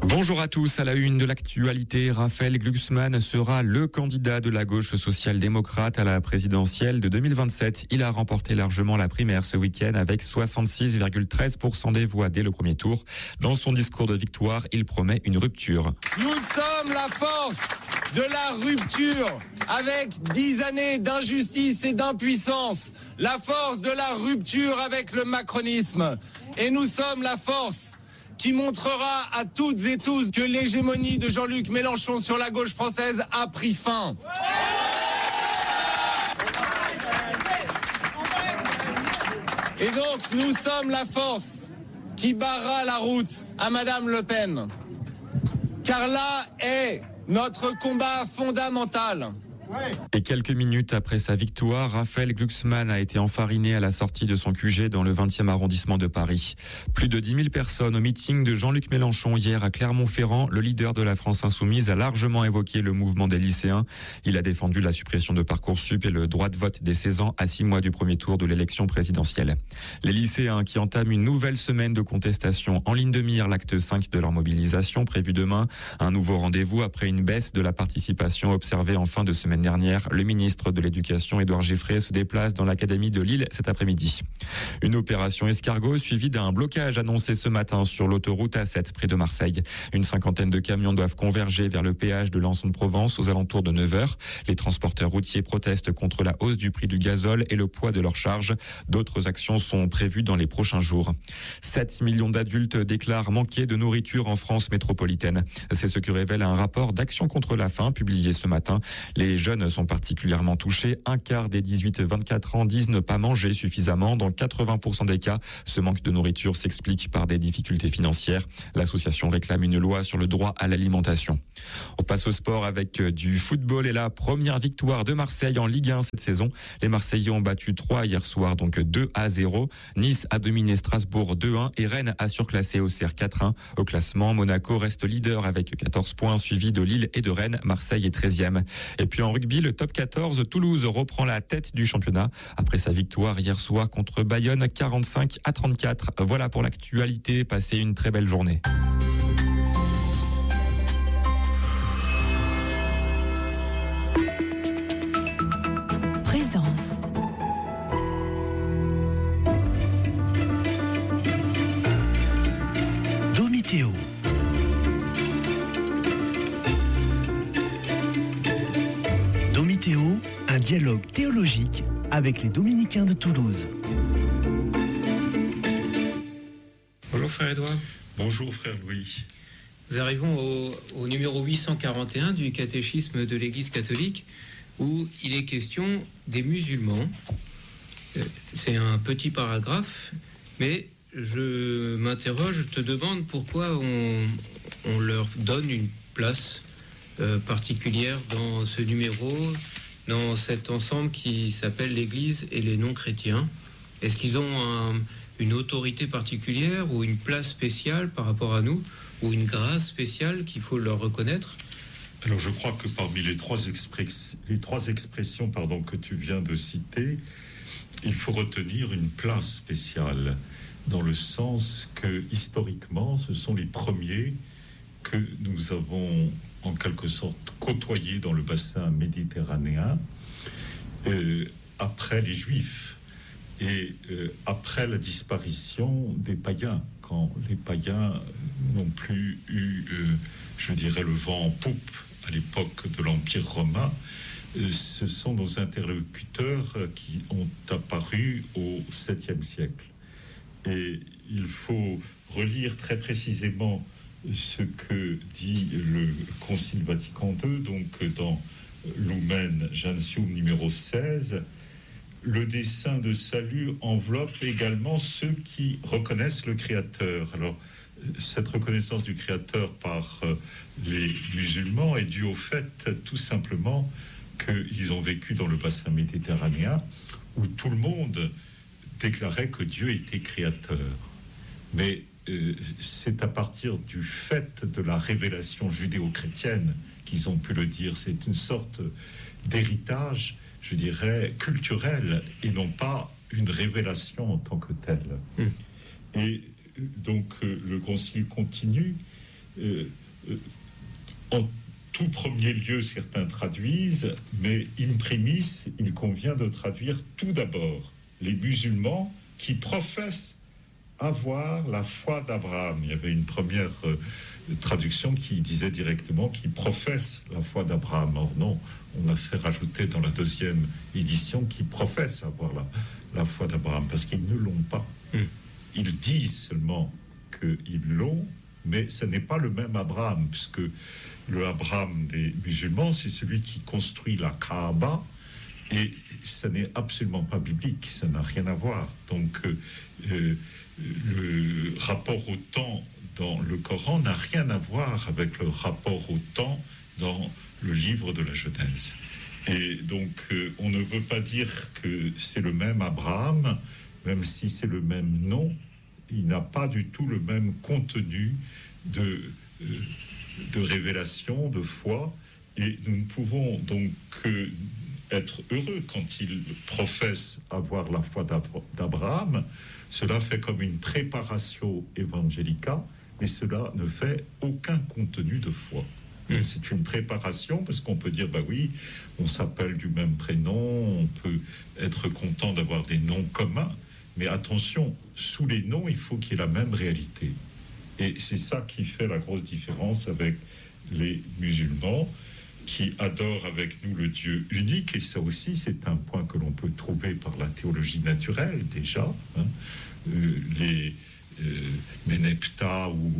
Bonjour à tous. À la une de l'actualité, Raphaël Glucksmann sera le candidat de la gauche social-démocrate à la présidentielle de 2027. Il a remporté largement la primaire ce week-end avec 66,13% des voix dès le premier tour. Dans son discours de victoire, il promet une rupture. Nous sommes la force de la rupture avec 10 années d'injustice et d'impuissance. La force de la rupture avec le macronisme. Et nous sommes la force qui montrera à toutes et tous que l'hégémonie de Jean-Luc Mélenchon sur la gauche française a pris fin. Et donc, nous sommes la force qui barrera la route à Madame Le Pen. Car là est notre combat fondamental. Et quelques minutes après sa victoire, Raphaël Glucksmann a été enfariné à la sortie de son QG dans le 20e arrondissement de Paris. Plus de 10 000 personnes au meeting de Jean-Luc Mélenchon hier à Clermont-Ferrand. Le leader de la France Insoumise a largement évoqué le mouvement des lycéens. Il a défendu la suppression de Parcoursup et le droit de vote des 16 ans à 6 mois du premier tour de l'élection présidentielle. Les lycéens qui entament une nouvelle semaine de contestation en ligne de mire, l'acte 5 de leur mobilisation prévu demain. Un nouveau rendez-vous après une baisse de la participation observée en fin de semaine dernière. Le ministre de l'Éducation, Édouard Giffray, se déplace dans l'académie de Lille cet après-midi. Une opération escargot suivie d'un blocage annoncé ce matin sur l'autoroute A7 près de Marseille. Une cinquantaine de camions doivent converger vers le péage de Lançon-de-Provence aux alentours de 9h. Les transporteurs routiers protestent contre la hausse du prix du gazole et le poids de leurs charges. D'autres actions sont prévues dans les prochains jours. 7 millions d'adultes déclarent manquer de nourriture en France métropolitaine. C'est ce que révèle un rapport d'Action contre la faim publié ce matin. Les jeunes sont particulièrement touchés. Un quart des 18-24 ans disent ne pas manger suffisamment. Dans 80% des cas, ce manque de nourriture s'explique par des difficultés financières. L'association réclame une loi sur le droit à l'alimentation. On passe au sport avec du football et la première victoire de Marseille en Ligue 1 cette saison. Les Marseillais ont battu 3 hier soir, donc 2-0. Nice a dominé Strasbourg 2-1 et Rennes a surclassé Auxerre 4-1. Au classement, Monaco reste leader avec 14 points, suivi de Lille et de Rennes. Marseille est 13e. Et puis en rugby, le top 14, Toulouse reprend la tête du championnat après sa victoire hier soir contre Bayonne 45-34. Voilà pour l'actualité. Passez une très belle journée. Présence. Domitéo. Domitéo, un dialogue théologique avec les dominicains de Toulouse. Bonjour frère Édouard. Bonjour frère Louis. Nous arrivons au numéro 841 du catéchisme de l'Église catholique où il est question des musulmans. C'est un petit paragraphe, mais je m'interroge, je te demande pourquoi on leur donne une place particulière dans ce numéro, dans cet ensemble qui s'appelle l'Église et les non-chrétiens. Est-ce qu'ils ont une autorité particulière ou une place spéciale par rapport à nous, ou une grâce spéciale qu'il faut leur reconnaître? Alors je crois que parmi les trois expressions que tu viens de citer, il faut retenir une place spéciale, dans le sens que historiquement ce sont les premiers que nous avons en quelque sorte côtoyés dans le bassin méditerranéen après les Juifs et après la disparition des païens, quand les païens n'ont plus eu, le vent en poupe à l'époque de l'Empire romain. Ce sont nos interlocuteurs qui ont apparu au 7e siècle. Et il faut relire très précisément ce que dit le Concile Vatican II, donc dans Lumen Gentium numéro 16. Le dessein de salut enveloppe également ceux qui reconnaissent le Créateur. Alors, cette reconnaissance du Créateur par les musulmans est due au fait, tout simplement, qu'ils ont vécu dans le bassin méditerranéen, où tout le monde déclarait que Dieu était créateur. Mais c'est à partir du fait de la révélation judéo-chrétienne qu'ils ont pu le dire. C'est une sorte d'héritage, je dirais, culturel, et non pas une révélation en tant que telle. Et donc le concile continue en tout premier lieu, certains traduisent, mais in primis, il convient de traduire tout d'abord les musulmans qui professent avoir la foi d'Abraham. Il y avait une première traduction qui disait directement qui professe la foi d'Abraham. Or non, on a fait rajouter dans la deuxième édition qui professe avoir la foi d'Abraham, parce qu'ils ne l'ont pas. Ils disent seulement qu'ils l'ont, mais ce n'est pas le même Abraham, puisque le Abraham des musulmans, c'est celui qui construit la Kaaba, et ça n'est absolument pas biblique, ça n'a rien à voir. Donc le rapport au temps dans le Coran n'a rien à voir avec le rapport au temps dans le livre de la Genèse. Et donc on ne veut pas dire que c'est le même Abraham, même si c'est le même nom, il n'a pas du tout le même contenu de révélation, de foi, et nous ne pouvons donc être heureux quand il professe avoir la foi d'Abraham. Cela fait comme une préparation évangélica, mais cela ne fait aucun contenu de foi. C'est une préparation, parce qu'on peut dire, bah oui, on s'appelle du même prénom, on peut être content d'avoir des noms communs, mais attention, sous les noms, il faut qu'il y ait la même réalité. Et c'est ça qui fait la grosse différence avec les musulmans, qui adorent avec nous le Dieu unique, et ça aussi, c'est un point que l'on peut trouver par la théologie naturelle, déjà. Les Ménepta ou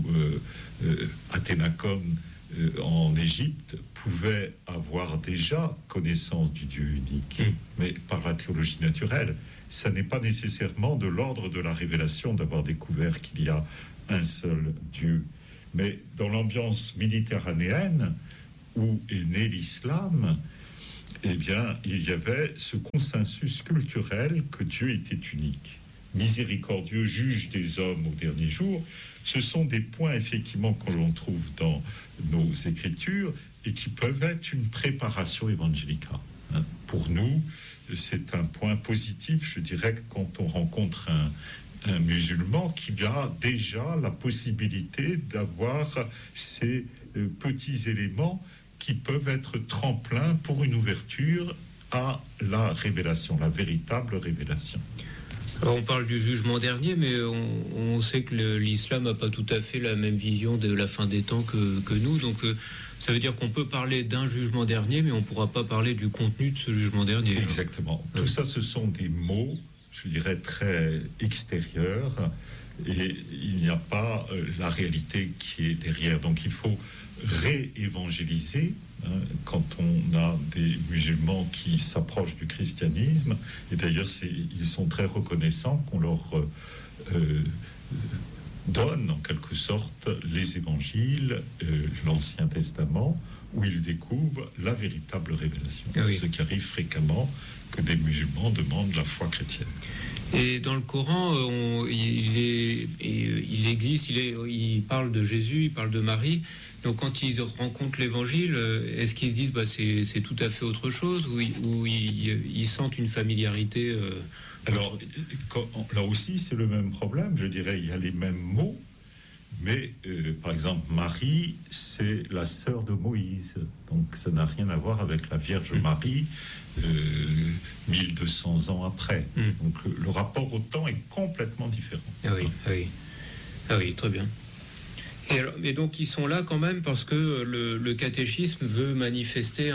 Athénacon en Égypte pouvaient avoir déjà connaissance du Dieu unique, mais par la théologie naturelle. Ça n'est pas nécessairement de l'ordre de la révélation d'avoir découvert qu'il y a un seul Dieu. Mais dans l'ambiance méditerranéenne, où est né l'islam, eh bien, il y avait ce consensus culturel que Dieu était unique. Miséricordieux, juge des hommes au dernier jour, ce sont des points effectivement que l'on trouve dans nos écritures et qui peuvent être une préparation évangélica. Pour nous, c'est un point positif, je dirais, que quand on rencontre un musulman qui a déjà la possibilité d'avoir ces petits éléments qui peuvent être tremplins pour une ouverture à la révélation, la véritable révélation. Alors on parle du jugement dernier, mais on sait que l'islam n'a pas tout à fait la même vision de la fin des temps que nous. Donc ça veut dire qu'on peut parler d'un jugement dernier, mais on ne pourra pas parler du contenu de ce jugement dernier. Exactement. Tout ça, ce sont des mots, je dirais, très extérieurs, et il n'y a pas la réalité qui est derrière. Donc il faut réévangéliser quand on a des musulmans qui s'approchent du christianisme, et d'ailleurs ils sont très reconnaissants qu'on leur donne en quelque sorte les évangiles, l'Ancien Testament, où ils découvrent la véritable révélation. Ce qui arrive fréquemment, que des musulmans demandent la foi chrétienne. Et dans le Coran, il parle de Jésus, il parle de Marie. Donc quand ils rencontrent l'Évangile, est-ce qu'ils se disent c'est tout à fait autre chose, ou ils sentent une familiarité Alors là aussi, c'est le même problème. Je dirais, il y a les mêmes mots, mais par exemple, Marie, c'est la sœur de Moïse. Donc ça n'a rien à voir avec la Vierge Marie 1200 ans après. Donc le rapport au temps est complètement différent. Ah oui, très bien. Et donc ils sont là quand même parce que le catéchisme veut manifester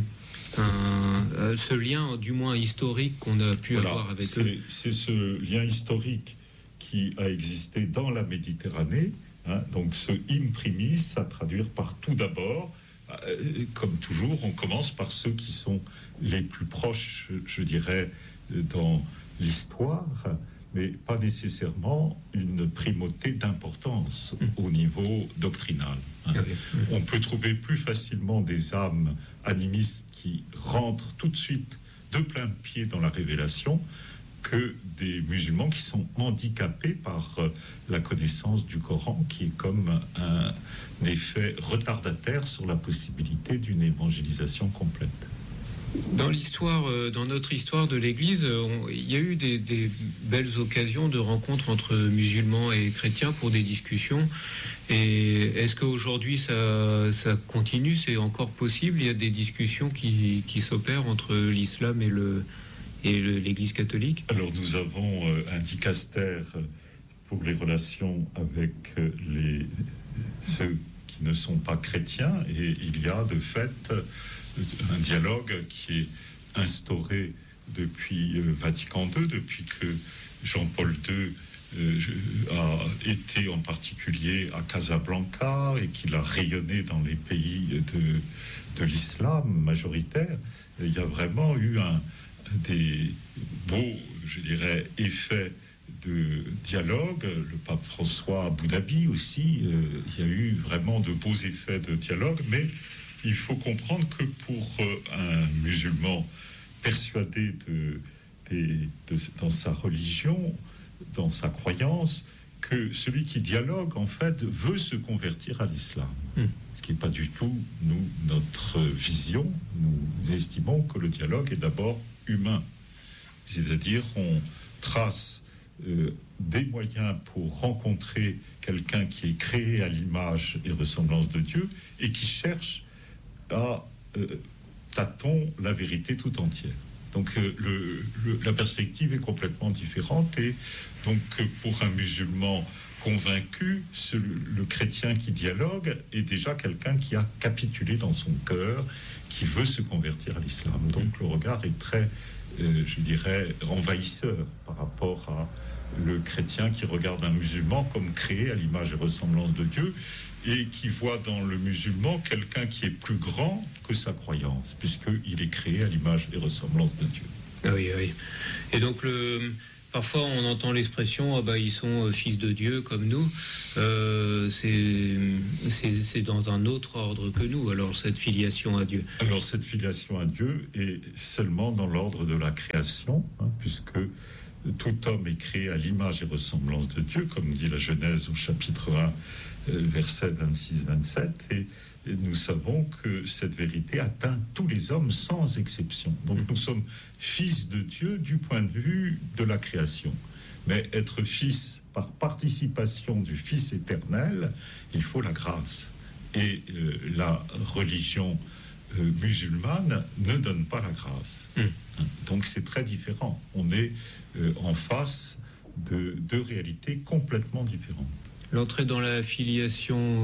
ce lien, du moins historique, qu'on a pu avoir avec eux. C'est ce lien historique qui a existé dans la Méditerranée. Donc ce imprimis à traduire par tout d'abord. Comme toujours, on commence par ceux qui sont les plus proches, je dirais, dans l'histoire, mais pas nécessairement une primauté d'importance au niveau doctrinal. On peut trouver plus facilement des âmes animistes qui rentrent tout de suite de plein pied dans la révélation que des musulmans qui sont handicapés par la connaissance du Coran, qui est comme un effet retardataire sur la possibilité d'une évangélisation complète. Dans notre histoire de l'Église, il y a eu des belles occasions de rencontres entre musulmans et chrétiens pour des discussions. Et est-ce qu'aujourd'hui ça continue? C'est encore possible? Il y a des discussions qui s'opèrent entre l'islam et l'Église catholique? Alors nous avons un dicaster pour les relations avec ceux qui ne sont pas chrétiens, et il y a de fait un dialogue qui est instauré depuis Vatican II, depuis que Jean-Paul II a été en particulier à Casablanca et qu'il a rayonné dans les pays de l'islam majoritaire. Il y a vraiment eu des beaux, je dirais, effets de dialogue. Le pape François à Abu Dhabi aussi, il y a eu vraiment de beaux effets de dialogue, mais il faut comprendre que pour un musulman persuadé dans sa religion, dans sa croyance, que celui qui dialogue, en fait, veut se convertir à l'islam. Ce qui n'est pas du tout, notre vision. Nous estimons que le dialogue est d'abord humain. C'est-à-dire, on trace des moyens pour rencontrer quelqu'un qui est créé à l'image et ressemblance de Dieu et qui cherche à tâton la vérité tout entière. Donc la perspective est complètement différente, et donc pour un musulman convaincu, le chrétien qui dialogue est déjà quelqu'un qui a capitulé dans son cœur, qui veut se convertir à l'islam. Donc le regard est très, je dirais, envahisseur par rapport à le chrétien qui regarde un musulman comme créé à l'image et ressemblance de Dieu, et qui voit dans le musulman quelqu'un qui est plus grand que sa croyance, puisqu'il est créé à l'image et ressemblance de Dieu. Oui, oui. Et donc, parfois, on entend l'expression « ils sont fils de Dieu comme nous ». C'est dans un autre ordre que nous, alors, cette filiation à Dieu. Alors, cette filiation à Dieu est seulement dans l'ordre de la création, puisque tout homme est créé à l'image et ressemblance de Dieu, comme dit la Genèse au chapitre 1, versets 26-27, et nous savons que cette vérité atteint tous les hommes sans exception. Donc nous sommes fils de Dieu du point de vue de la création. Mais être fils par participation du Fils éternel, il faut la grâce. Et la religion musulmane ne donne pas la grâce. Donc c'est très différent. On est en face de deux réalités complètement différentes. L'entrée dans la filiation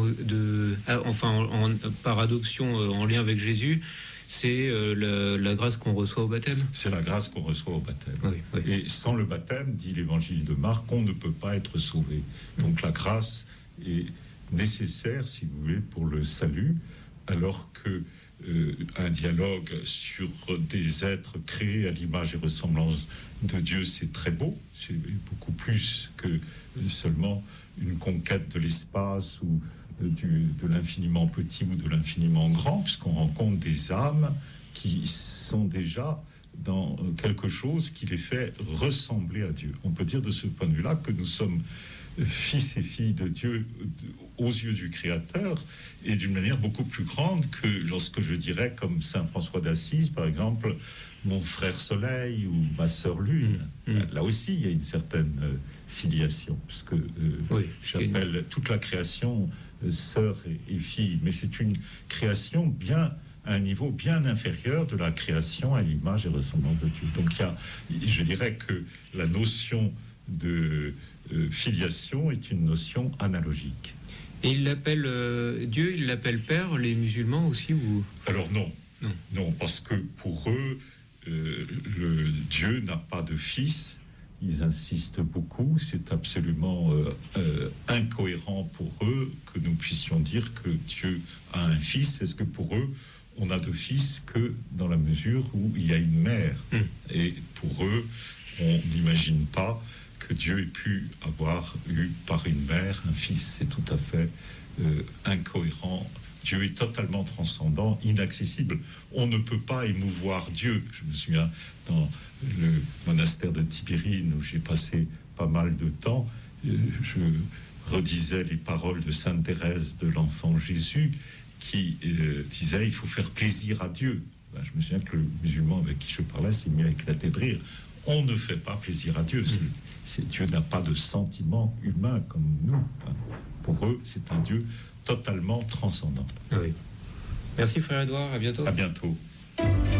par adoption en lien avec Jésus, c'est la grâce qu'on reçoit au baptême. C'est la grâce qu'on reçoit au baptême. Oui, oui. Et sans le baptême, dit l'évangile de Marc, on ne peut pas être sauvé. Donc la grâce est nécessaire, si vous voulez, pour le salut, alors que un dialogue sur des êtres créés à l'image et ressemblance de Dieu, c'est très beau. C'est beaucoup plus que seulement une conquête de l'espace ou de l'infiniment petit ou de l'infiniment grand, puisqu'on rencontre des âmes qui sont déjà dans quelque chose qui les fait ressembler à Dieu. On peut dire de ce point de vue-là que nous sommes fils et filles de Dieu aux yeux du Créateur, et d'une manière beaucoup plus grande que lorsque je dirais, comme saint François d'Assise, par exemple, mon frère Soleil ou ma sœur Lune. Là aussi, il y a une certaine filiation, puisque j'appelle toute la création sœur et fille, mais c'est une création bien à un niveau bien inférieur de la création à l'image et ressemblance de Dieu. Donc je dirais que la notion de filiation est une notion analogique. Et il l'appelle Dieu, il l'appelle Père, les musulmans aussi, ou... Alors non, parce que pour eux, le Dieu n'a pas de fils. Ils insistent beaucoup. C'est absolument incohérent pour eux que nous puissions dire que Dieu a un fils. Est-ce que pour eux, on n'a de fils que dans la mesure où il y a une mère? Et pour eux, on n'imagine pas que Dieu ait pu avoir eu par une mère un fils. C'est tout à fait incohérent. Dieu est totalement transcendant, inaccessible. On ne peut pas émouvoir Dieu. Je me souviens dans le monastère de Tibérine où j'ai passé pas mal de temps, je redisais les paroles de sainte Thérèse de l'Enfant Jésus qui disait il faut faire plaisir à Dieu. Ben, je me souviens que le musulman avec qui je parlais s'est mis à éclater de rire. On ne fait pas plaisir à Dieu. Dieu n'a pas de sentiments humains comme nous. Hein. Pour eux, c'est un Dieu totalement transcendant. Ah oui. Merci frère Édouard, à bientôt. À bientôt.